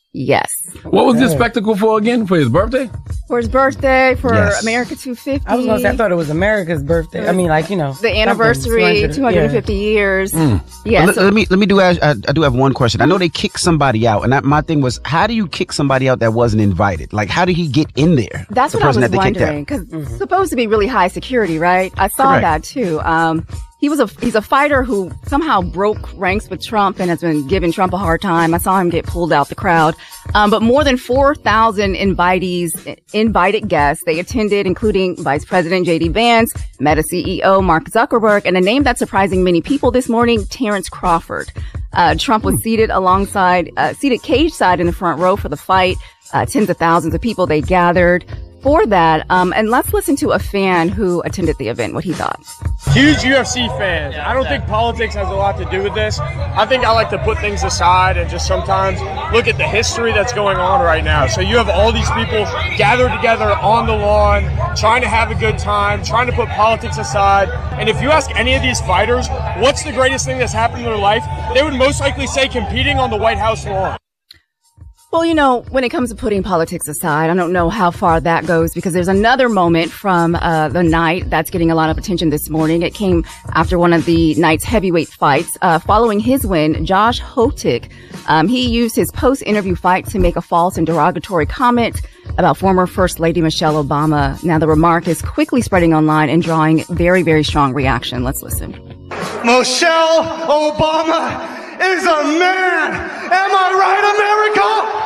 Yes. What was this spectacle for again? For his birthday? For his birthday, for America 250. I was going to say, I thought it was America's birthday. I mean, like, the anniversary, 250 years. Yeah. Let me do. I do have one question. I know they kicked somebody out, and my thing was, how do you kick somebody out that wasn't invited? Like, how did he get in there? That's what I was wondering, because it's supposed to be really high security, right? I saw that too. He's a fighter who somehow broke ranks with Trump and has been giving Trump a hard time. I saw him get pulled out the crowd. But more than 4,000 invited guests, they attended, including Vice President J.D. Vance, Meta CEO Mark Zuckerberg, and a name that's surprising many people this morning, Terrence Crawford. Trump was seated cage side in the front row for the fight. Tens of thousands of people, they gathered for that. And let's listen to a fan who attended the event, what he thought. Huge UFC fan. I don't think politics has a lot to do with this. I think I like to put things aside and just sometimes look at the history that's going on right now. So you have all these people gathered together on the lawn, trying to have a good time, trying to put politics aside. And if you ask any of these fighters, what's the greatest thing that's happened in their life, they would most likely say competing on the White House lawn. Well, when it comes to putting politics aside, I don't know how far that goes, because there's another moment from the night that's getting a lot of attention this morning. It came after one of the night's heavyweight fights. Following his win, Josh Hotick, he used his post-interview fight to make a false and derogatory comment about former First Lady Michelle Obama. Now, the remark is quickly spreading online and drawing very, very strong reaction. Let's listen. Michelle Obama is a man. Am I right, America?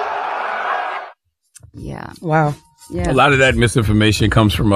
Yeah. Wow. Yeah. A lot of that misinformation comes from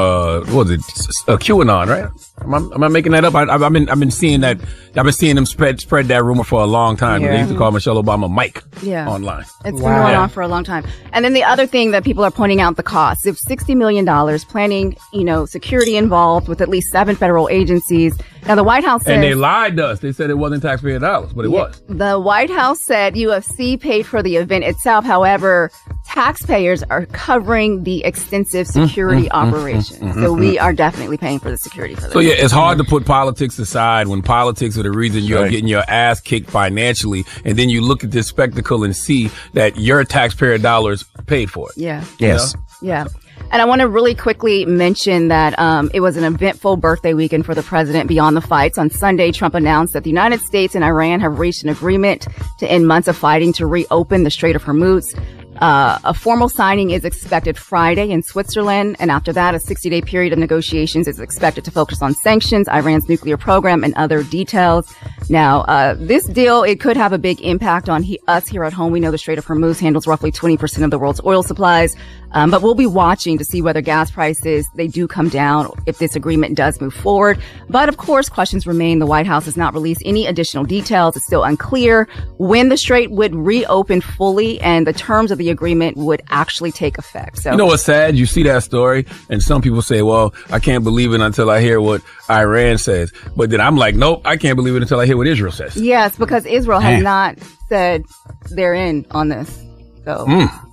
QAnon, right? Am I making that up? I've been seeing that. I've been seeing them spread that rumor for a long time. Yeah. They used to call Michelle Obama Mike online. It's been going on for a long time. And then the other thing that people are pointing out, the cost of $60 million, planning, security involved with at least 7 federal agencies. Now, the White House says... And they lied to us. They said it wasn't taxpayer dollars, but it was. The White House said UFC paid for the event itself. However, taxpayers are covering the extensive security operation. So we are definitely paying for the security for this. So, yeah, it's hard to put politics aside when politics are the reason you're getting your ass kicked financially. And then you look at this spectacle and see that your taxpayer dollars paid for it. Yeah. Yes. Yeah. And I want to really quickly mention that it was an eventful birthday weekend for the president beyond the fights. On Sunday, Trump announced that the United States and Iran have reached an agreement to end months of fighting to reopen the Strait of Hormuz. A formal signing is expected Friday in Switzerland, and after that, a 60-day period of negotiations is expected to focus on sanctions, Iran's nuclear program, and other details. Now, this deal, it could have a big impact on us here at home. We know the Strait of Hormuz handles roughly 20% of the world's oil supplies, but we'll be watching to see whether gas prices, they do come down if this agreement does move forward. But of course, questions remain. The White House has not released any additional details. It's still unclear when the Strait would reopen fully and the terms of the agreement would actually take effect. So, you know what's sad? You see that story, and some people say, well, I can't believe it until I hear what Iran says. But then I'm like, nope, I can't believe it until I hear what Israel says. Yes, because Israel has not said they're in on this. So,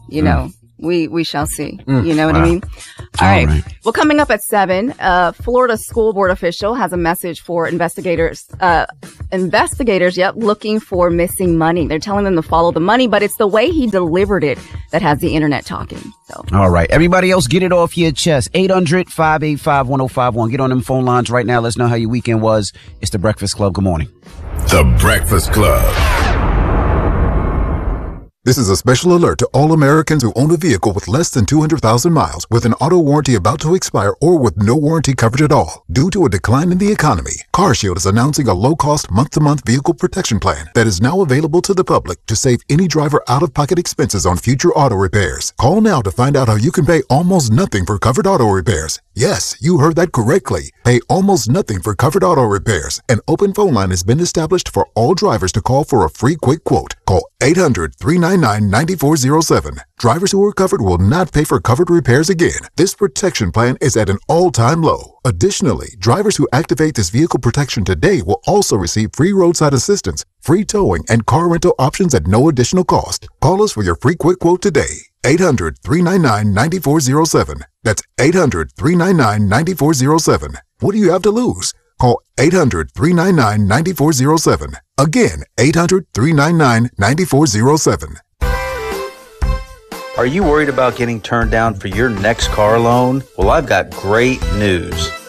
we shall see. You know what I mean? All right. Well, coming up at 7, Florida school board official has a message for investigators, looking for missing money. They're telling them to follow the money, but it's the way he delivered it that has the internet talking. So, all right. Everybody else, get it off your chest. 800-585-1051. Get on them phone lines right now. Let's know how your weekend was. It's The Breakfast Club. Good morning. The Breakfast Club. This is a special alert to all Americans who own a vehicle with less than 200,000 miles, with an auto warranty about to expire, or with no warranty coverage at all. Due to a decline in the economy, CarShield is announcing a low-cost month-to-month vehicle protection plan that is now available to the public to save any driver out-of-pocket expenses on future auto repairs. Call now to find out how you can pay almost nothing for covered auto repairs. Yes, you heard that correctly. Pay almost nothing for covered auto repairs. An open phone line has been established for all drivers to call for a free quick quote. Call 800-399-9407. Drivers who are covered will not pay for covered repairs again. This protection plan is at an all-time low. Additionally, drivers who activate this vehicle protection today will also receive free roadside assistance, free towing, and car rental options at no additional cost. Call us for your free quick quote today. 800-399-9407. That's 800-399-9407. What do you have to lose? Call 800-399-9407. Again, 800-399-9407. Are you worried about getting turned down for your next car loan? Well, I've got great news.